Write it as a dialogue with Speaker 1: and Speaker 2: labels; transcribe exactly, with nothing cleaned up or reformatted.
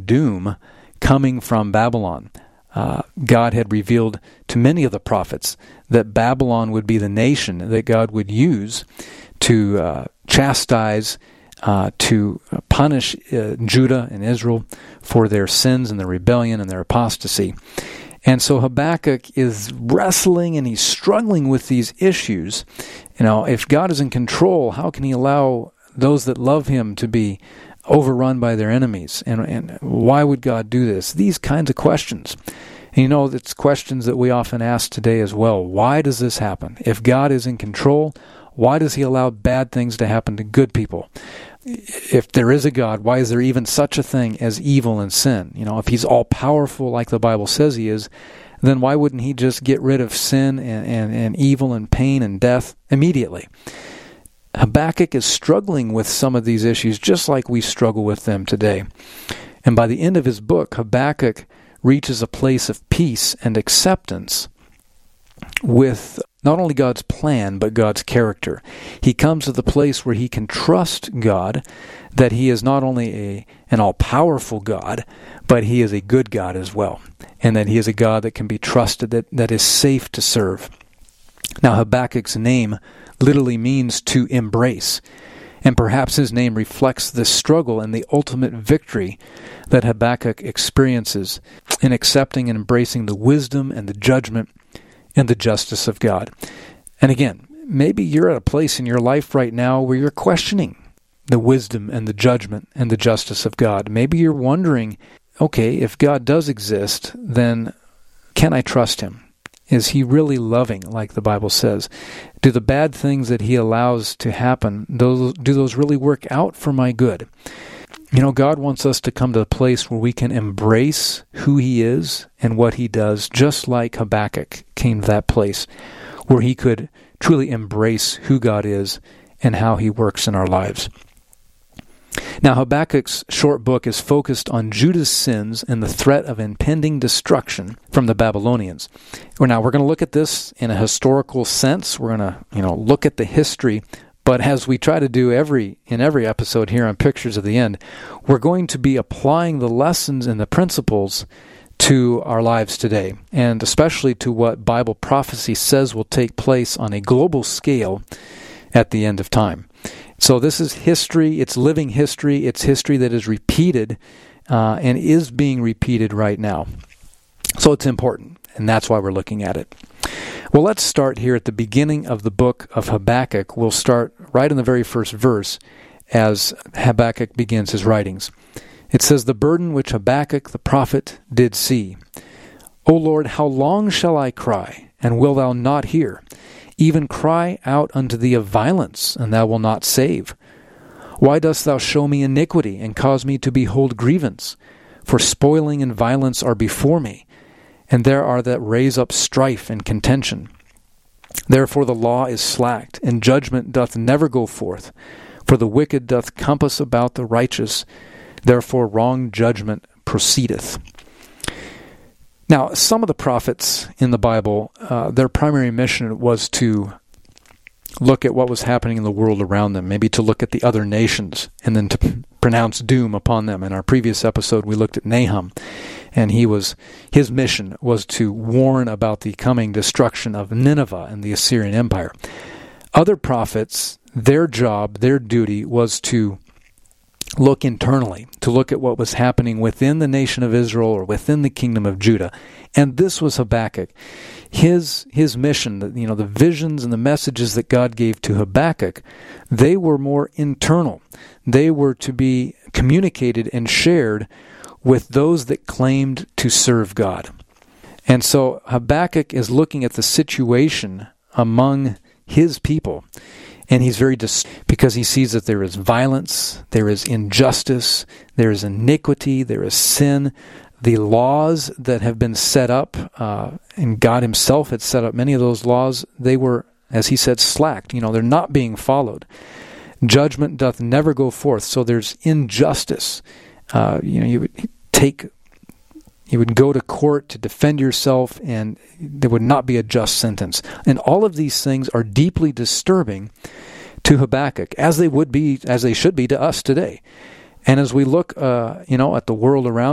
Speaker 1: doom coming from Babylon. Uh, God had revealed to many of the prophets that Babylon would be the nation that God would use to uh, chastise, uh, to punish uh, Judah and Israel for their sins and their rebellion and their apostasy. And so Habakkuk is wrestling and he's struggling with these issues. You know, if God is in control, how can he allow those that love him to be overrun by their enemies? And, and why would God do this? These kinds of questions. And you know, it's questions that we often ask today as well. Why does this happen? If God is in control, why does he allow bad things to happen to good people? If there is a God, why is there even such a thing as evil and sin? You know, if he's all-powerful like the Bible says he is, then why wouldn't he just get rid of sin and, and, and evil and pain and death immediately? Habakkuk is struggling with some of these issues just like we struggle with them today. And by the end of his book, Habakkuk reaches a place of peace and acceptance with not only God's plan, but God's character. He comes to the place where he can trust God, that he is not only a an all-powerful God, but he is a good God as well, and that he is a God that can be trusted, that, that is safe to serve. Now, Habakkuk's name literally means to embrace, and perhaps his name reflects the struggle and the ultimate victory that Habakkuk experiences in accepting and embracing the wisdom and the judgment and the justice of God. And again, maybe you're at a place in your life right now where you're questioning the wisdom and the judgment and the justice of God. Maybe you're wondering, okay, if God does exist, then can I trust him? Is he really loving, like the Bible says? Do the bad things that he allows to happen, those, do those really work out for my good? You know, God wants us to come to a place where we can embrace who he is and what he does, just like Habakkuk came to that place where he could truly embrace who God is and how he works in our lives. Now, Habakkuk's short book is focused on Judah's sins and the threat of impending destruction from the Babylonians. Now, we're going to look at this in a historical sense. We're going to, you know, look at the history. But as we try to do every in every episode here on Pictures of the End, we're going to be applying the lessons and the principles to our lives today, and especially to what Bible prophecy says will take place on a global scale at the end of time. So this is history, it's living history, it's history that is repeated uh, and is being repeated right now. So it's important, and that's why we're looking at it. Well, let's start here at the beginning of the book of Habakkuk. We'll start right in the very first verse as Habakkuk begins his writings. It says, "The burden which Habakkuk the prophet did see. O Lord, how long shall I cry, and wilt thou not hear? Even cry out unto thee of violence, and thou wilt not save. Why dost thou show me iniquity, and cause me to behold grievance? For spoiling and violence are before me, and there are that raise up strife and contention. Therefore the law is slacked, and judgment doth never go forth. For the wicked doth compass about the righteous, therefore wrong judgment proceedeth." Now, some of the prophets in the Bible, uh, their primary mission was to look at what was happening in the world around them, maybe to look at the other nations, and then to p- pronounce doom upon them. In our previous episode, we looked at Nahum, and he was his mission was to warn about the coming destruction of Nineveh and the Assyrian Empire. Other prophets, their job, their duty was to look internally, to look at what was happening within the nation of Israel or within the kingdom of Judah. And this was Habakkuk. His his mission, you know, the visions and the messages that God gave to Habakkuk, they were more internal. They were to be communicated and shared with those that claimed to serve God. And so Habakkuk is looking at the situation among his people, and he's very dis- because he sees that there is violence, there is injustice, there is iniquity, there is sin. The laws that have been set up, uh, and God himself had set up many of those laws, they were, as he said, slacked. You know, they're not being followed. Judgment doth never go forth. So there's injustice. Uh, you know, you would take, you would go to court to defend yourself, and there would not be a just sentence. And all of these things are deeply disturbing to Habakkuk, as they would be, as they should be to us today. And as we look, uh, you know, at the world around